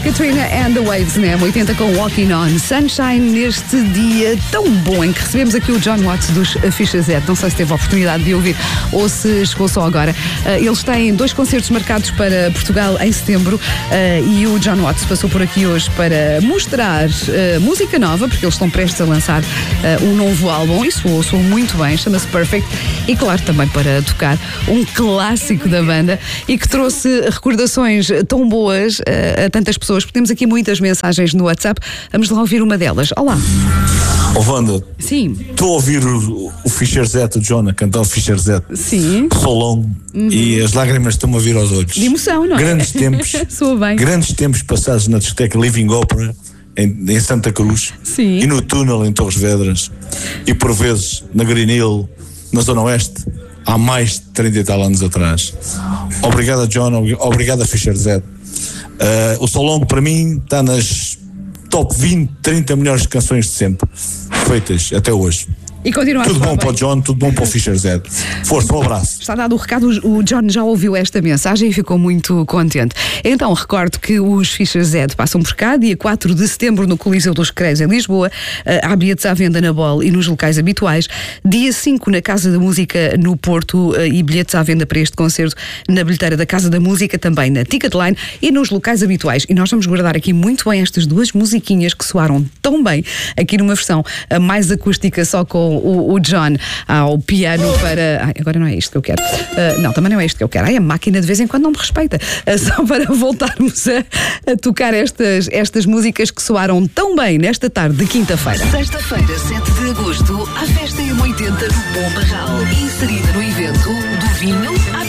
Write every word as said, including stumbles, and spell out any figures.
Katrina and the Waves na M oitenta com Walking on Sunshine neste dia tão bom em que recebemos aqui o John Watts dos Fischer Z. Não sei se teve a oportunidade de ouvir ou se chegou só agora. Uh, eles têm dois concertos marcados para Portugal em setembro uh, e o John Watts passou por aqui hoje para mostrar uh, música nova, porque eles estão prestes a lançar uh, um novo álbum e soou, soou muito bem, chama-se Perfect, e claro também para tocar um clássico da banda e que trouxe recordações tão boas uh, a tantas pessoas, porque temos aqui muitas mensagens no WhatsApp. Vamos lá ouvir uma delas. Olá. Oh, Wanda. Sim. Estou a ouvir o, o Fischer Z, o John, a cantar o Fischer Z. Sim. Sou longo uhum. e as lágrimas estão-me a vir aos olhos. De emoção, não é? Grandes tempos. Soa bem. Grandes tempos passados na discoteca Living Opera, em, em Santa Cruz. Sim. E no túnel em Torres Vedras. E por vezes na Green Hill, na Zona Oeste, há mais de trinta e tal anos atrás. Obrigado, John. Obrigado, Fischer Z. Uh, o Sou Longo, para mim, está nas top vinte, trinta melhores canções de sempre feitas até hoje. E continua tudo a bom bem. para o John, tudo bom para o Fischer Z. Força, um abraço. Está dado o recado, o John já ouviu esta mensagem e ficou muito contente. Então, recordo que os Fischer Z passam por cá, dia quatro de setembro no Coliseu dos Recreios em Lisboa. Há bilhetes à venda na Bol e nos locais habituais. Dia cinco na Casa da Música no Porto e bilhetes à venda para este concerto na bilheteira da Casa da Música, também na Ticketline e nos locais habituais. E nós vamos guardar aqui muito bem estas duas musiquinhas que soaram tão bem, aqui numa versão mais acústica, só com O, o John ao piano para... Ai, agora não é isto que eu quero. Uh, não, também não é isto que eu quero. Ai, a máquina de vez em quando não me respeita. Uh, só para voltarmos a, a tocar estas, estas músicas que soaram tão bem nesta tarde de quinta-feira. Sexta-feira, sete de agosto, a festa M oitenta no Bom Barral. Inserida no evento do vinho